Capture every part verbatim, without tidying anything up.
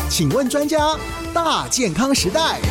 请问专家，大健康时代。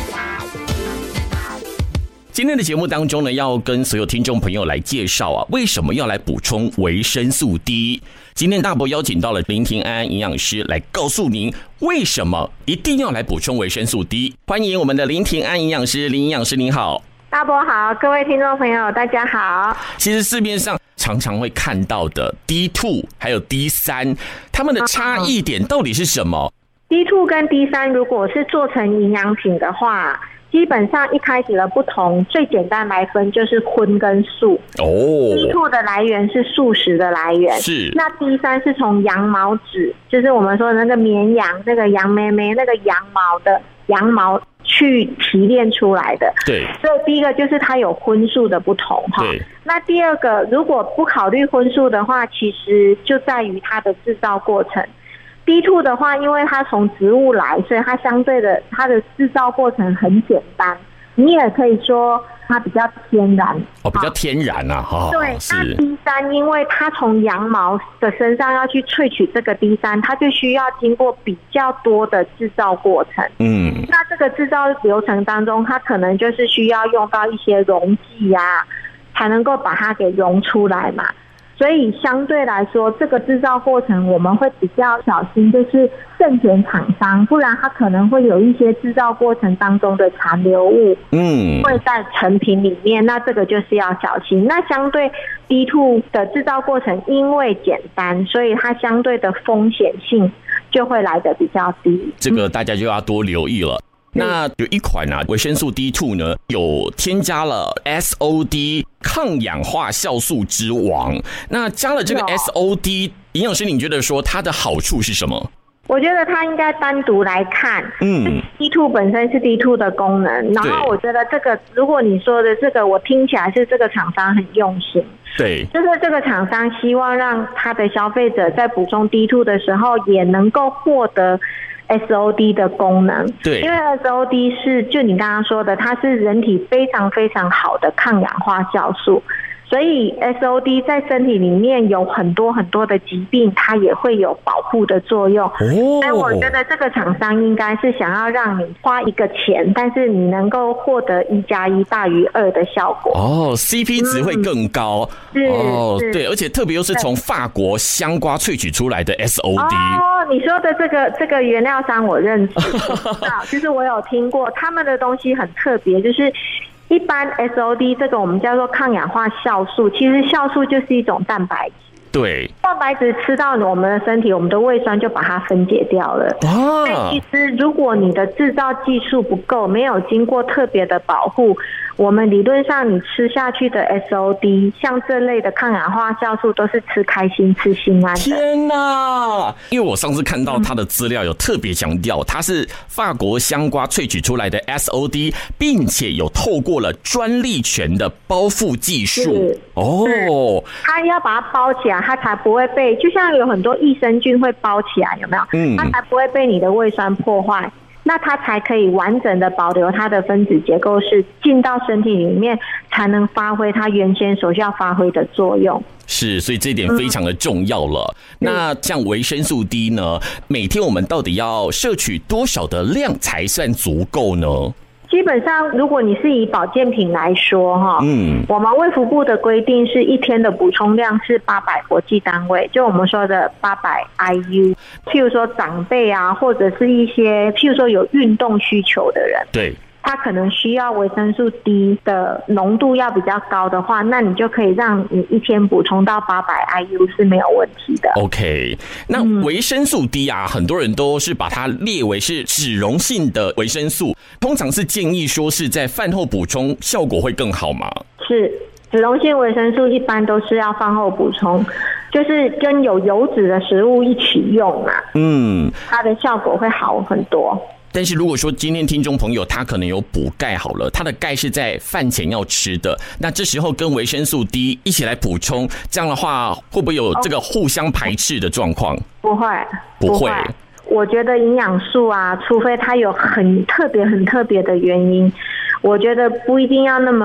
今天的节目当中呢，要跟所有听众朋友来介绍啊，为什么要来补充维生素 D。今天大伯邀请到了林庭安营养师来告诉您为什么一定要来补充维生素 D。欢迎我们的林庭安营养师，林营养师您好。 大伯好，各位听众朋友大家好。 其实市面上常常会看到的 D 二 还有 D 三， 它们的差异点到底是什么？ D 二 跟 D 三 如果是做成营养品的话，基本上一开始的不同，最简单来分就是荤跟素。 哦 D 二 的来源是素食的来源， 是。 那 D 三 是从羊毛脂，就是我们说的那个绵羊、那个羊妹妹、那个羊毛的羊毛去提炼出来的。 对。 所以第一个就是它有荤素的不同哈。 对。 那第二个，如果不考虑荤素的话，其实就在于它的制造过程。D 二 的话，因为它从植物来，所以它相对的它的制造过程很简单。你也可以说它比较天然哦，比较天然啊，哦， 对。那 D 三 因为它从羊毛的身上要去萃取这个 D 三， 它就需要经过比较多的制造过程。嗯，那这个制造流程当中，它可能就是需要用到一些溶剂啊，才能够把它给溶出来嘛。所以相对来说，这个制造过程我们会比较小心，就是慎选厂商，不然它可能会有一些制造过程当中的残留物，嗯，会在成品里面，那这个就是要小心。那相对 D 二 的制造过程因为简单，所以它相对的风险性就会来得比较低， 这个大家就要多留意了。那有一款啊维生素 D 二 呢，有添加了 S O D 抗氧化酵素之王。那加了这个 S O D， 营养师你觉得说它的好处是什么？ 我觉得它应该单独来看，嗯 ，D 二 本身是 D 二 的功能，然后我觉得这个，如果你说的这个，我听起来是这个厂商很用心， 对， 就是这个厂商希望让他的消费者在补充 D 二 的时候，也能够获得S O D 的功能，对，因为 S O D 是就你刚刚说的，它是人体非常非常好的抗氧化酵素，所以 S O D 在身体里面有很多很多的疾病，它也会有保护的作用。哦，所以我觉得这个厂商应该是想要让你花一个钱，但是你能够获得一加一大于二的效果。 哦 ，C P 值会更高。 嗯、 哦，对，而且特别又是从法国香瓜萃取出来的 S O D。 哦，你说的这个这个原料商我认识，就是我有听过他们的东西很特别，就是一般 S O D 这个我们叫做抗氧化酵素，其实酵素就是一种蛋白质。 对， 蛋白质吃到我们的身体，我们的胃酸就把它分解掉了。啊，但其实如果你的制造技术不够，没有经过特别的保护，我们理论上你吃下去的 S O D， 像这类的抗氧化酵素都是吃开心、吃心安的。 天哪！因为我上次看到他的资料有特别强调，它是法国香瓜萃取出来的 S O D， 并且有透过了专利权的包覆技术。哦， 它要把它包起来，它才不会被，就像有很多益生菌会包起来，有没有？嗯，它才不会被你的胃酸破坏。那它才可以完整的保留它的分子结构，是进到身体里面才能发挥它原先所需要发挥的作用。 是，所以这一点非常的重要了。嗯、那像维生素 D 呢，每天我们到底要摄取多少的量才算足够呢？ 基本上，如果你是以保健品来说，哈，嗯，我们卫福部的规定是一天的补充量是八百国际单位，就我们说的八百 I U。譬如说长辈啊，或者是一些譬如说有运动需求的人，对，他可能需要维生素 D 的浓度要比较高的话，那你就可以让你一天补充到八百 I U 是没有问题的。 OK， 那维生素 D 啊，很多人都是把它列为是脂溶性的维生素，通常是建议说是在饭后补充效果会更好吗？ 是，脂溶性维生素一般都是要饭后补充，就是跟有油脂的食物一起用啊，嗯，它的效果会好很多。 但是如果说今天听众朋友他可能有补钙好了，他的钙是在饭前要吃的，那这时候跟维生素 D 一起来补充，这样的话会不会有这个互相排斥的状况？ 不会， 不会。 我觉得营养素啊，除非它有很特别很特别的原因，我觉得不一定要那么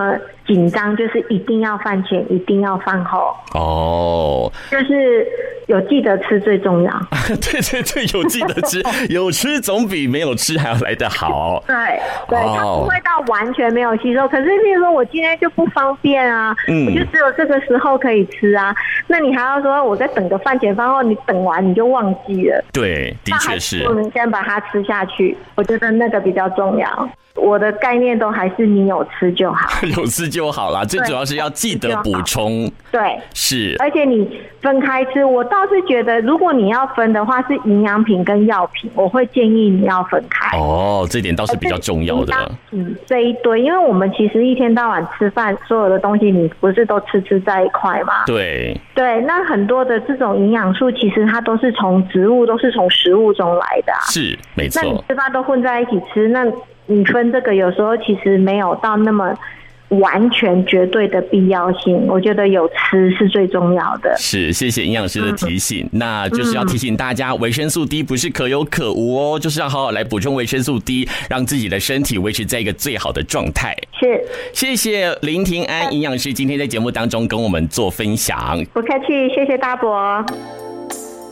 紧张，就是一定要饭前，一定要饭后。哦，就是有记得吃最重要。 对对对，有记得吃，有吃总比没有吃还要来得好。 对对，它不会到完全没有吸收，可是例如说我今天就不方便啊，嗯，我就只有这个时候可以吃啊，那你还要说我在等个饭前饭后，你等完你就忘记了。 对，的确是。 我们先把它吃下去，我觉得那个比较重要。我的概念都还是你有吃就好， 有吃就好啦。最主要是要记得补充。 对， 是。 而且你分开吃，我倒是觉得，如果你要分的话，是营养品跟药品，我会建议你要分开。 哦，这点倒是比较重要的。 嗯，这一堆，因为我们其实一天到晚吃饭，所有的东西你不是都吃吃在一块吗？ 对。 对，那很多的这种营养素，其实它都是从植物，都是从食物中来的、啊。 是，没错。 那你吃饭都混在一起吃，那你分这个有时候其实没有到那么完全绝对的必要性，我觉得有吃是最重要的。 是，谢谢营养师的提醒、嗯、那就是要提醒大家，维生素 D 不是可有可无哦，就是要好好来补充维生素 D， 让自己的身体维持在一个最好的状态。 是， 谢谢林庭安营养师今天在节目当中跟我们做分享。 不客气，谢谢大伯。